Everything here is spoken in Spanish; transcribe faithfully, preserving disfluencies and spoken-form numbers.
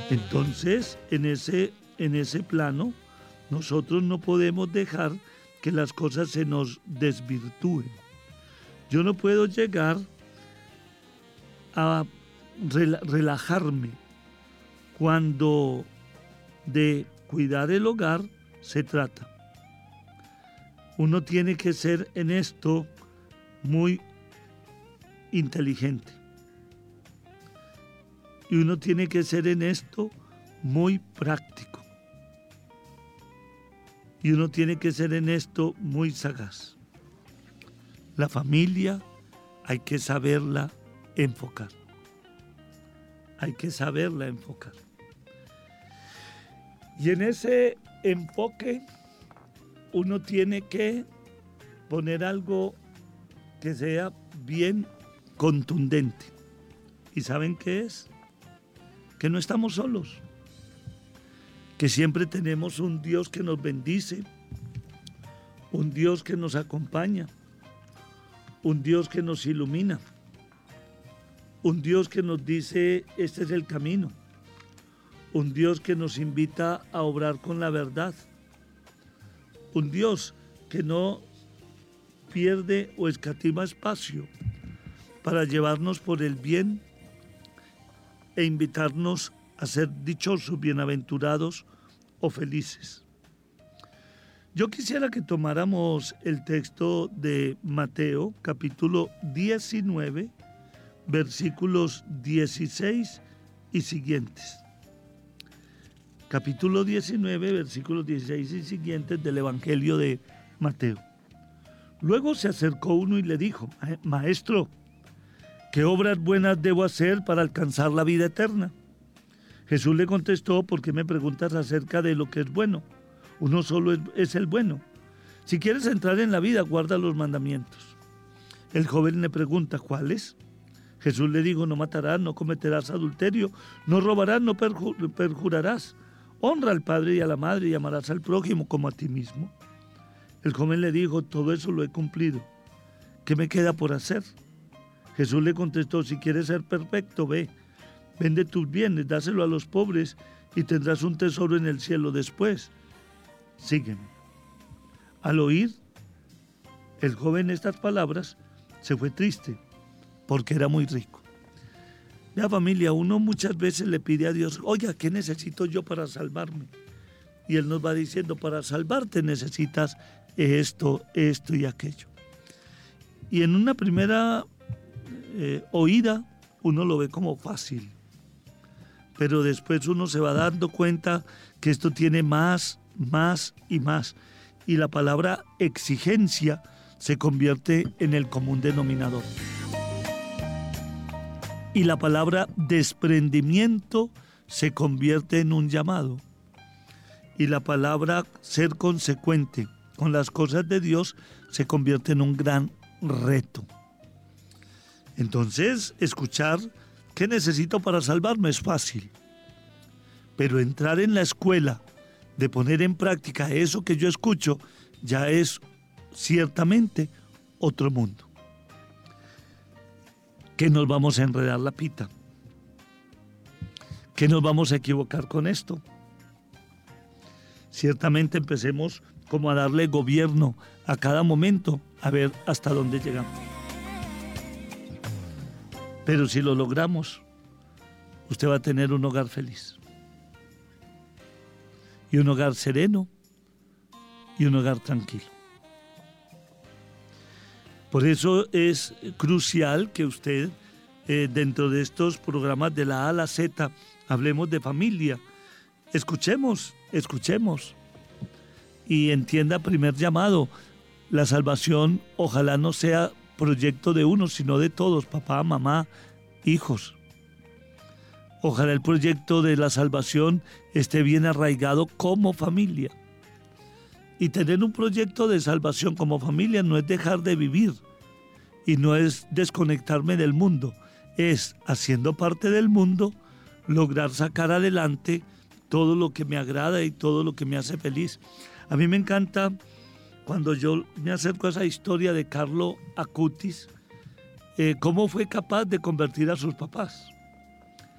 Entonces, en ese, en ese plano, nosotros no podemos dejar que las cosas se nos desvirtúen. Yo no puedo llegar a relajarme cuando de cuidar el hogar se trata. Uno tiene que ser en esto muy inteligente. Y uno tiene que ser en esto muy práctico. Y uno tiene que ser en esto muy sagaz. La familia hay que saberla enfocar. Hay que saberla enfocar. Y en ese enfoque uno tiene que poner algo que sea bien contundente. ¿Y saben qué es? Que no estamos solos. Que siempre tenemos un Dios que nos bendice, un Dios que nos acompaña, un Dios que nos ilumina, un Dios que nos dice, este es el camino, un Dios que nos invita a obrar con la verdad, un Dios que no pierde o escatima espacio para llevarnos por el bien e invitarnos a ser dichosos, bienaventurados o felices. Yo quisiera que tomáramos el texto de Mateo, capítulo diecinueve, versículos dieciséis y siguientes. Capítulo diecinueve, versículos dieciséis y siguientes del Evangelio de Mateo. Luego se acercó uno y le dijo, Maestro, ¿qué obras buenas debo hacer para alcanzar la vida eterna? Jesús le contestó, ¿por qué me preguntas acerca de lo que es bueno? Uno solo es, es el bueno. Si quieres entrar en la vida, guarda los mandamientos. El joven le pregunta, ¿cuáles? Jesús le dijo, no matarás, no cometerás adulterio, no robarás, no perju- perjurarás. Honra al padre y a la madre y amarás al prójimo como a ti mismo. El joven le dijo, todo eso lo he cumplido. ¿Qué me queda por hacer? Jesús le contestó, si quieres ser perfecto, ve, vende tus bienes, dáselo a los pobres y tendrás un tesoro en el cielo. Después, sígueme. Al oír el joven estas palabras, se fue triste, porque era muy rico. La familia, uno muchas veces le pide a Dios, oiga, ¿qué necesito yo para salvarme? Y Él nos va diciendo, para salvarte necesitas esto, esto y aquello. Y en una primera eh, oída, uno lo ve como fácil. Pero después uno se va dando cuenta que esto tiene más, más y más. Y la palabra exigencia se convierte en el común denominador. Y la palabra desprendimiento se convierte en un llamado. Y la palabra ser consecuente con las cosas de Dios se convierte en un gran reto. Entonces, escuchar ¿qué necesito para salvarme? Es fácil. Pero entrar en la escuela de poner en práctica eso que yo escucho ya es ciertamente otro mundo. ¿Qué nos vamos a enredar la pita? ¿Qué nos vamos a equivocar con esto? Ciertamente empecemos como a darle gobierno a cada momento, a ver hasta dónde llegamos. Pero si lo logramos, usted va a tener un hogar feliz. Y un hogar sereno y un hogar tranquilo. Por eso es crucial que usted, eh, dentro de estos programas de la A a la Z, hablemos de familia. Escuchemos, escuchemos. Y entienda, primer llamado, la salvación ojalá no sea proyecto de uno, sino de todos, papá, mamá, hijos. Ojalá el proyecto de la salvación esté bien arraigado como familia. Y tener un proyecto de salvación como familia no es dejar de vivir y no es desconectarme del mundo, es, haciendo parte del mundo, lograr sacar adelante todo lo que me agrada y todo lo que me hace feliz. A mí me encanta cuando yo me acerco a esa historia de Carlo Acutis, eh, cómo fue capaz de convertir a sus papás.